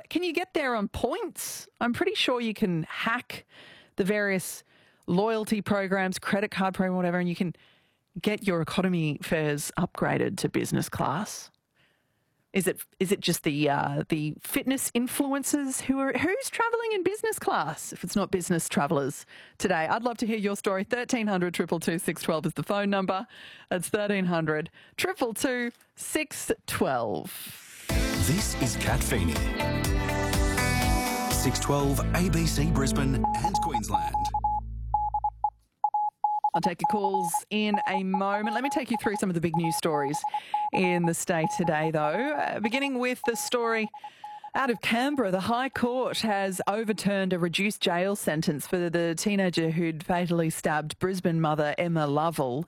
can you get there on points? I'm pretty sure you can hack the various loyalty programs, credit card program, whatever, and you can get your economy fares upgraded to business class. Is it just the fitness influencers who's travelling in business class if it's not business travellers today? I'd love to hear your story. 1300 222 612 is the phone number. That's 1300 222 612. This is Kat Feeney. 612 ABC Brisbane and Queensland. I'll take your calls in a moment. Let me take you through some of the big news stories in the state today, though. Beginning with the story out of Canberra, the High Court has overturned a reduced jail sentence for the teenager who'd fatally stabbed Brisbane mother Emma Lovell.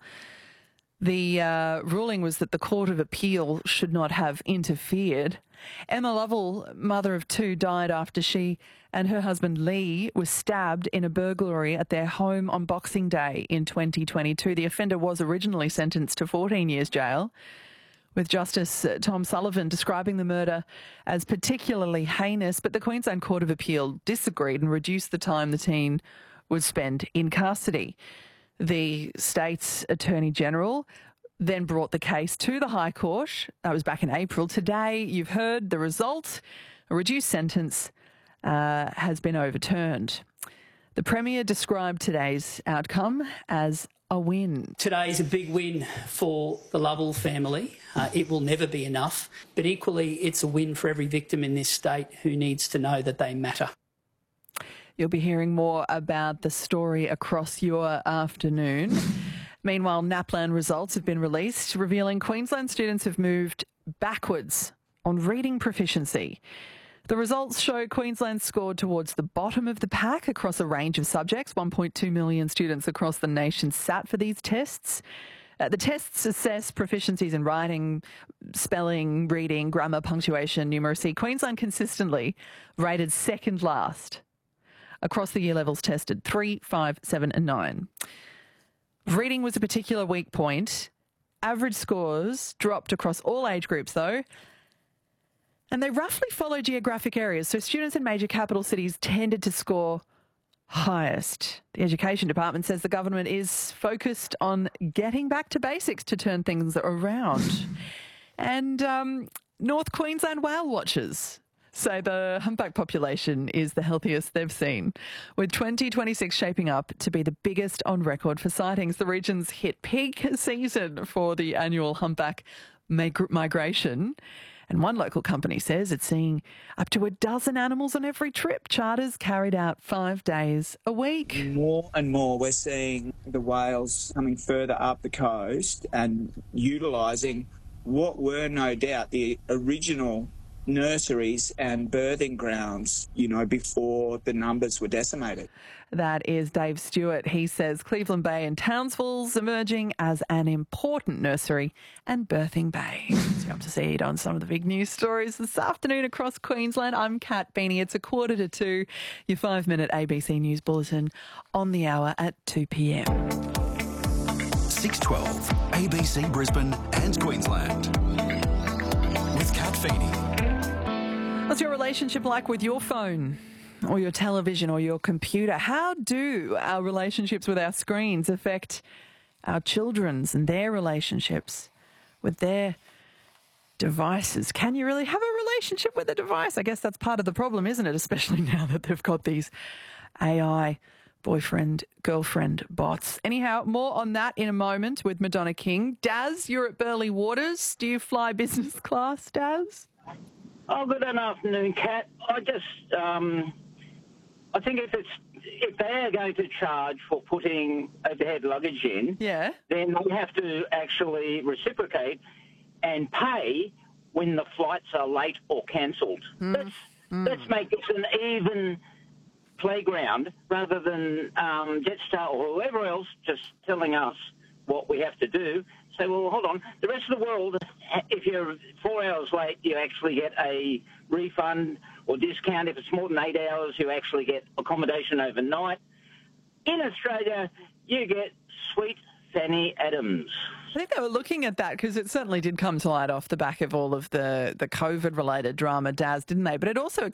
The ruling was that the Court of Appeal should not have interfered. Emma Lovell, mother of two, died after she and her husband Lee were stabbed in a burglary at their home on Boxing Day in 2022. The offender was originally sentenced to 14 years jail, with Justice Tom Sullivan describing the murder as particularly heinous, but the Queensland Court of Appeal disagreed and reduced the time the teen would spend in custody. The state's Attorney-General then brought the case to the High Court. That was back in April. Today, you've heard the result. A reduced sentence has been overturned. The Premier described today's outcome as a win. Today's a big win for the Lovell family. It will never be enough, but equally it's a win for every victim in this state who needs to know that they matter. You'll be hearing more about the story across your afternoon. Meanwhile, NAPLAN results have been released, revealing Queensland students have moved backwards on reading proficiency. The results show Queensland scored towards the bottom of the pack across a range of subjects. 1.2 million students across the nation sat for these tests. The tests assess proficiencies in writing, spelling, reading, grammar, punctuation, numeracy. Queensland consistently rated second last across the year levels tested, 3, 5, 7 and 9. Reading was a particular weak point. Average scores dropped across all age groups, though, and they roughly follow geographic areas. So students in major capital cities tended to score highest. The Education Department says the government is focused on getting back to basics to turn things around. And North Queensland whale watchers say the humpback population is the healthiest they've seen, with 2026 shaping up to be the biggest on record for sightings. The region's hit peak season for the annual humpback migration. And one local company says it's seeing up to a dozen animals on every trip. Charters carried out 5 days a week. More and more we're seeing the whales coming further up the coast and utilising what were no doubt the original nurseries and birthing grounds, before the numbers were decimated. That is Dave Stewart. He says Cleveland Bay and Townsville's emerging as an important nursery and birthing bay. So up to see it on some of the big news stories this afternoon across Queensland. I'm Kat Feeney. It's 1:45, your 5-minute ABC News Bulletin on the hour at 2 p.m. 612 ABC Brisbane and Queensland with Kat Feeney. What's your relationship like with your phone or your television or your computer? How do our relationships with our screens affect our children's and their relationships with their devices? Can you really have a relationship with a device? I guess that's part of the problem, isn't it? Especially now that they've got these AI boyfriend, girlfriend bots. Anyhow, more on that in a moment with Madonna King. Daz, you're at Burleigh Waters. Do you fly business class, Daz? Oh, good afternoon, Kat. I think if they are going to charge for putting overhead luggage in, then they have to actually reciprocate and pay when the flights are late or cancelled. Let's make this an even playground rather than Jetstar or whoever else just telling us what we have to do. Say, well, hold on. The rest of the world, if you're 4 hours late, you actually get a refund or discount. If it's more than 8 hours, you actually get accommodation overnight. In Australia, you get sweet Fanny Adams. I think they were looking at that because it certainly did come to light off the back of all of the COVID-related drama, Daz, didn't they? But it also